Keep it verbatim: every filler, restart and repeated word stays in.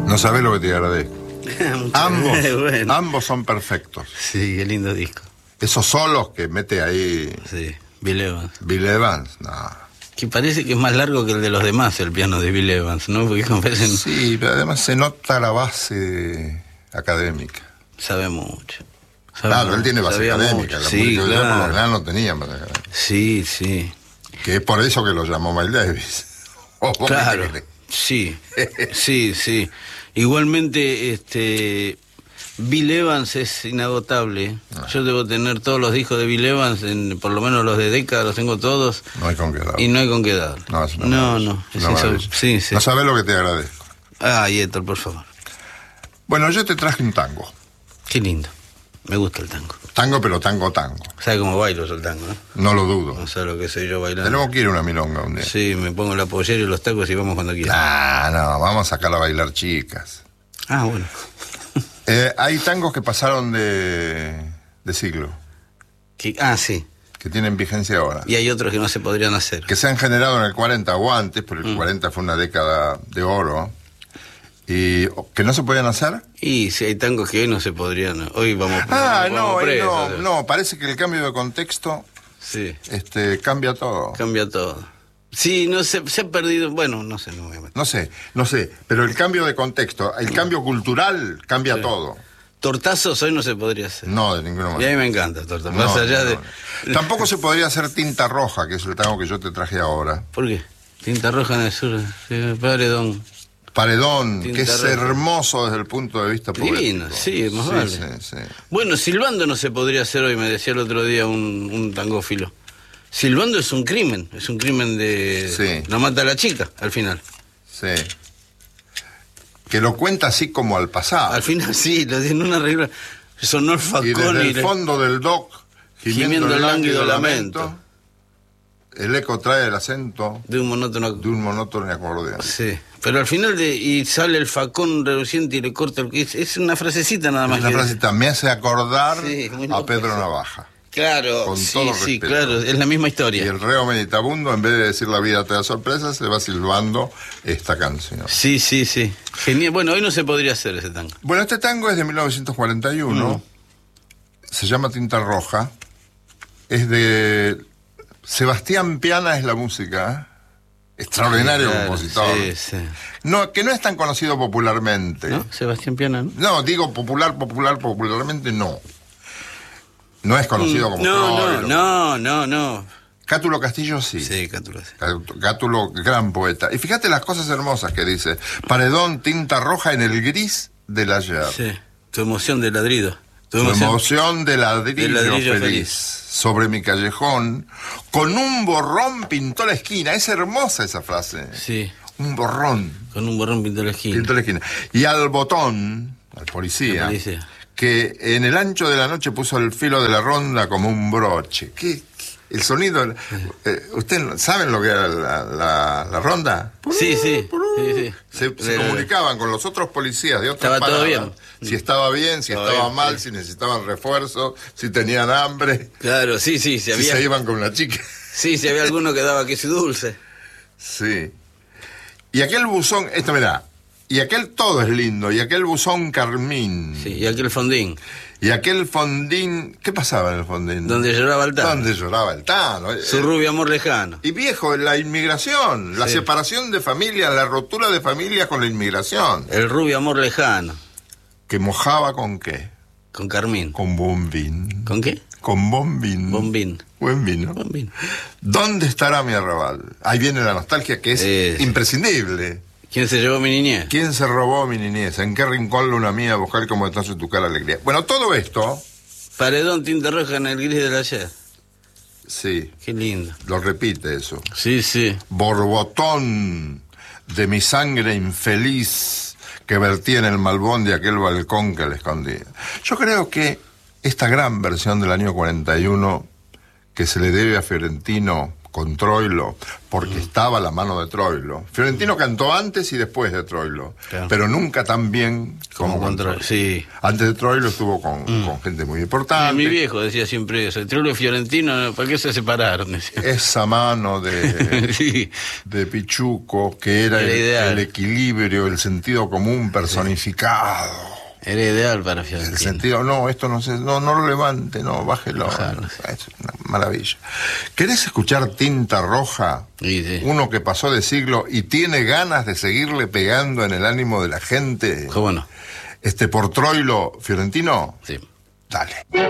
No sabés lo que te agradezco. ambos, bueno. ambos son perfectos. Sí, qué lindo disco. Esos solos que mete ahí Sí, Bill Evans. Bill Evans, no. Que parece que es más largo que el de los demás, el piano de Bill Evans, ¿no? Porque parecen... Sí, pero además se nota la base académica. Sabe mucho. Sabe claro, mucho. Él tiene base académica. Mucho. La sí, claro. Yo por lo general no tenía base académica. Sí, sí. Que es por eso que lo llamó Miles Davis. Claro, sí, sí, sí. Igualmente, este... Bill Evans es inagotable. Ah. Yo debo tener todos los discos de Bill Evans, en, por lo menos los de década, los tengo todos. No hay con qué dar. Y no hay con qué dar. No, es una no, no. Es eso. Sí, sí. No sabés lo que te agradezco. Ah, Héctor, por favor. Bueno, yo te traje un tango. Qué lindo. Me gusta el tango. Tango, pero tango, tango. ¿Sabe cómo bailo yo el tango, no? No lo dudo. No sabe lo que soy yo bailando. Tenemos que ir a una milonga un día. Sí, me pongo la pollera y los tacos y vamos cuando quieras. Ah, no, vamos a sacar a bailar chicas. Ah, bueno. Eh, hay tangos que pasaron de, de siglo. ¿Qué? Ah, sí. Que tienen vigencia ahora. Y hay otros que no se podrían hacer. Que se han generado en el cuarenta o antes, porque el mm. cuarenta fue una década de oro. ¿Y que no se podían hacer? Y si hay tangos que hoy no se podrían. Hoy vamos Ah, vamos no, presos, no, o sea. no, parece que el cambio de contexto sí. este, cambia todo. Cambia todo. Sí, no se, se ha perdido, bueno, no sé, no me voy a meter. No sé, no sé, pero el cambio de contexto, el cambio cultural cambia sí. todo. Tortazos hoy no se podría hacer. No, de ninguna manera. Y a mí me encanta tortazos. No, Más allá no, de... no. Tampoco se podría hacer tinta roja, que es el tango que yo te traje ahora. ¿Por qué? Tinta roja en el sur, sí, paredón. Paredón, tinta que es roja. hermoso desde el punto de vista poético. Divino, sí, más sí, vale. Sí, sí. Bueno, silbando no se podría hacer hoy, me decía el otro día un, un tangófilo. Silbando es un crimen, es un crimen de... Sí. No mata a la chica, al final. Sí. Que lo cuenta así como al pasado. Al final sí, lo tiene una regla. Sonó el facón y desde y el le... fondo del dock, gimiendo, gimiendo el el lánguido lamento. lamento, el eco trae el acento de un monótono... de un monótono acordeón. Sí, pero al final de... y sale el facón reluciente y le corta el... Es, es una frasecita nada más. Es una que... frasecita, me hace acordar sí, a Pedro Navaja. Claro, con sí, todo sí, respeto. claro, es la misma historia. Y el reo meditabundo, en vez de decir la vida te da sorpresa, se va silbando esta canción. Sí, sí, sí. Genial. Bueno, hoy no se podría hacer ese tango. Bueno, este tango es de mil novecientos cuarenta y uno. Mm. Se llama Tinta Roja. Es de... Sebastián Piana es la música. Extraordinario sí, claro, compositor. Sí, sí. No, que no es tan conocido popularmente. ¿No? Sebastián Piana, ¿no? No, digo popular, popular, popularmente no. No es conocido como no, no, no, no, no. Cátulo Castillo sí. Sí, Cátulo sí. Cátulo, gran poeta. Y fíjate las cosas hermosas que dice. Paredón, tinta roja en el gris del ayer. Sí, tu emoción de ladrido. Tu emoción, emoción de ladrillo, de ladrillo feliz. feliz. Sobre mi callejón, con un borrón pintó la esquina. Es hermosa esa frase. Sí. Un borrón. Con un borrón pintó la esquina. Pintó la esquina. Y al botón, al policía. La policía. Que en el ancho de la noche puso el filo de la ronda como un broche. ¿Qué? El sonido... Eh, ¿Ustedes saben lo que era la, la, la ronda? Sí, sí. sí, sí. Se, se comunicaban con los otros policías de otras Estaba paradas, todo bien. Si estaba bien, si estaba, estaba bien, mal, sí. Si necesitaban refuerzo, si tenían hambre. Claro, sí, sí. Si, había... si se iban con una chica. Sí, si había alguno que daba queso dulce. Sí. Y aquel buzón... Esto, mirá. Y aquel todo es lindo, y aquel buzón carmín. Sí, y aquel fondín. Y aquel fondín... ¿Qué pasaba en el fondín? Donde lloraba el Tano. Donde lloraba el Tano. Su rubio amor lejano. Y viejo, la inmigración, sí. La separación de familias, la rotura de familias con la inmigración. El rubio amor lejano. ¿Que mojaba con qué? Con carmín. Con bombín. ¿Con qué? Con bombín. Bombín. Buen vino. Buen vino. ¿Dónde estará mi arrabal? Ahí viene la nostalgia que es eh, imprescindible. ¿Quién se llevó mi niñez? ¿Quién se robó mi niñez? ¿En qué rincón luna mía buscar como entonces tu cara alegría? Bueno, todo esto... Paredón, tinta roja en el gris del ayer. Sí. Qué lindo. Lo repite eso. Sí, sí. Borbotón de mi sangre infeliz que vertía en el malbón de aquel balcón que le escondía. Yo creo que esta gran versión del año cuarenta y uno que se le debe a Fiorentino con Troilo, porque mm. estaba la mano de Troilo. Fiorentino mm. cantó antes y después de Troilo, claro. pero nunca tan bien como, como con Troilo. Sí. Antes de Troilo estuvo con, mm. con gente muy importante. Mi viejo decía siempre eso, Troilo y Fiorentino, ¿para qué se separaron? Esa mano de, sí. de Pichuco, que era, era el, el equilibrio, el sentido común personificado. Sí. Era ideal para Fiorentino. El sentido, no, esto no se, no, no lo levante, no, bájelo. Ojalá, no, sí. Es una maravilla. ¿Querés escuchar Tinta Roja? Sí, sí. Uno que pasó de siglo y tiene ganas de seguirle pegando en el ánimo de la gente. ¿Cómo no? Este, por Troilo, Fiorentino. Sí. Dale.